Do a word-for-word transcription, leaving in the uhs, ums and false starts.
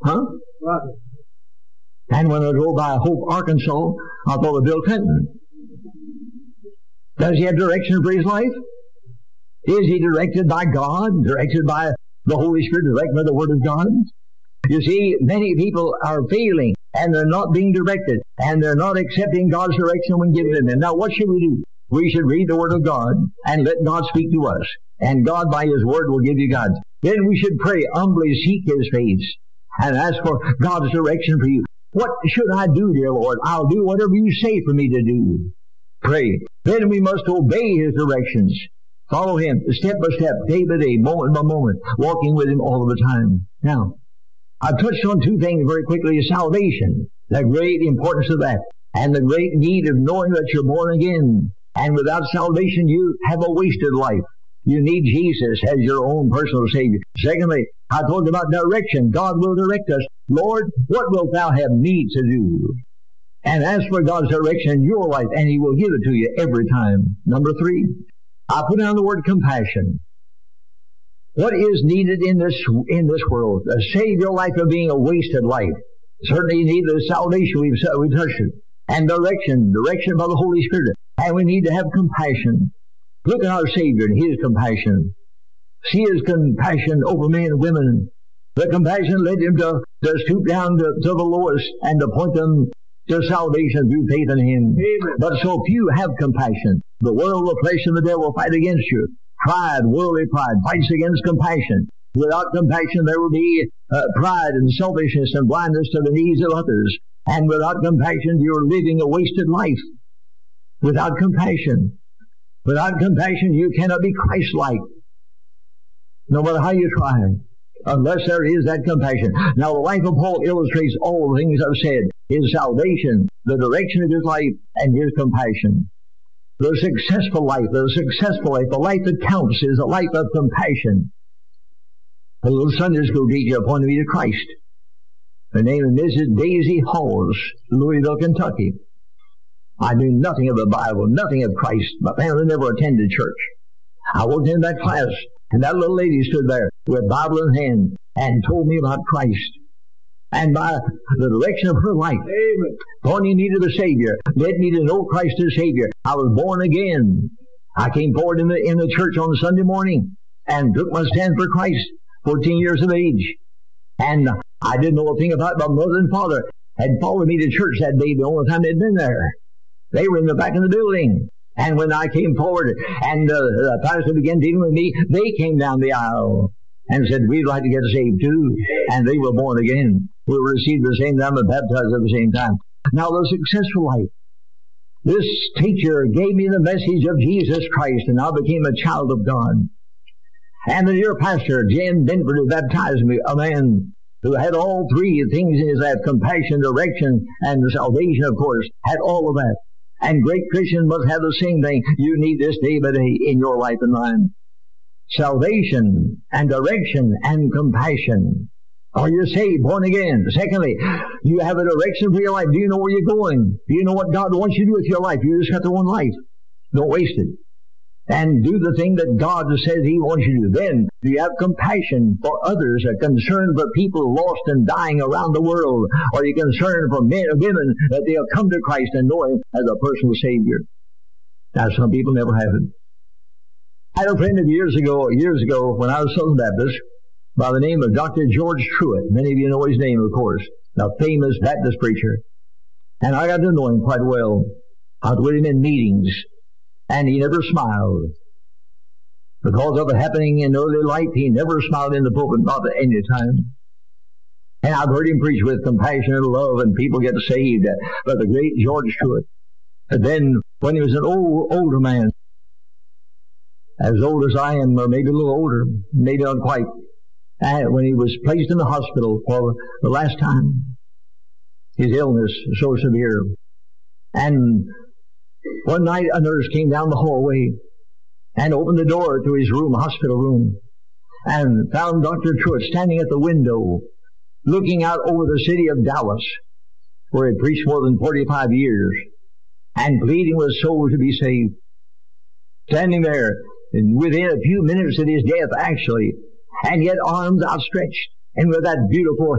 Huh? Right. And when I drove by Hope, Arkansas, I thought of Bill Clinton. Does he have direction for his life? Is he directed by God, directed by the Holy Spirit, directed by the Word of God? You see, many people are failing, and they're not being directed, and they're not accepting God's direction when given to them. Now, what should we do? We should read the Word of God and let God speak to us. And God, by His Word, will give you guidance. Then we should pray, humbly seek His face, and ask for God's direction for you. What should I do, dear Lord? I'll do whatever you say for me to do. Pray. Then we must obey His directions. Follow Him step by step, day by day, moment by moment, walking with Him all of the time. Now, I've touched on two things very quickly. Salvation, the great importance of that, and the great need of knowing that you're born again. And without salvation, you have a wasted life. You need Jesus as your own personal Savior. Secondly, I told you about direction. God will direct us. Lord, what wilt thou have me to do? And ask for God's direction in your life, and He will give it to you every time. Number three, I put down the word compassion. What is needed in this in this world to save your life from being a wasted life? Certainly you need the salvation, we've, we've touched it, and direction, direction by the Holy Spirit. And we need to have compassion. Look at our Savior and His compassion. See His compassion over men and women. The compassion led Him to, to stoop down to, to the lowest and to point them to salvation through faith in Him. Amen. But so few have compassion. The world, the flesh, and the devil fight against you. Pride, worldly pride, fights against compassion. Without compassion, there will be uh, pride and selfishness and blindness to the needs of others. And without compassion, you're living a wasted life. Without compassion. Without compassion, you cannot be Christ-like. No matter how you try, unless there is that compassion. Now, the life of Paul illustrates all the things I've said. His salvation, the direction of his life, and his compassion. The successful life, the successful life, the life that counts is a life of compassion. A little Sunday school teacher pointed me to Christ. Her name is Missus Daisy Halls, Louisville, Kentucky. I knew nothing of the Bible, nothing of Christ. My family never attended church. I walked in that class, and that little lady stood there with Bible in hand and told me about Christ. And by the direction of her life, Amen. pointing me to the Savior, led me to know Christ as Savior. I was born again. I came forward in the, in the church on Sunday morning and took my stand for Christ, fourteen years of age. And I didn't know a thing about it. My mother and father had followed me to church that day, the only time they'd been there. They were in the back of the building. And when I came forward and uh, the pastor began dealing with me, they came down the aisle and said, we'd like to get saved too. And they were born again. We were received at the same time and baptized at the same time. Now, the successful life. This teacher gave me the message of Jesus Christ, and I became a child of God. And the dear pastor, Jan Benford, who baptized me, a man who had all three things in his life, compassion, direction, and salvation, of course, had all of that. And great Christians must have the same thing. You need this day by day in your life and mine. Salvation and direction and compassion. Are you saved, born again? Secondly, you have a direction for your life. Do you know where you're going? Do you know what God wants you to do with your life? You just got the one life. Don't waste it. And do the thing that God says He wants you to do. Then, do you have compassion for others, a concern for people lost and dying around the world? Or are you concerned for men and women that they'll come to Christ and know Him as a personal Savior? Now, some people never have it. I had a friend of years ago, years ago, when I was Southern Baptist, by the name of Doctor George Truett. Many of you know his name, of course. A famous Baptist preacher. And I got to know him quite well. I was with him in meetings. And he never smiled. Because of it happening in early life, he never smiled in the pulpit, not at any time. And I've heard him preach with compassion and love, and people get saved. But the great George Truett. And then, when he was an old, older man, as old as I am, or maybe a little older, maybe not quite, and when he was placed in the hospital for the last time, his illness was so severe. And one night a nurse came down the hallway and opened the door to his room, hospital room, and found Doctor Truett standing at the window, looking out over the city of Dallas, where he preached more than forty-five years, and pleading with souls to be saved. Standing there, and within a few minutes of his death, actually, and yet arms outstretched, and with that beautiful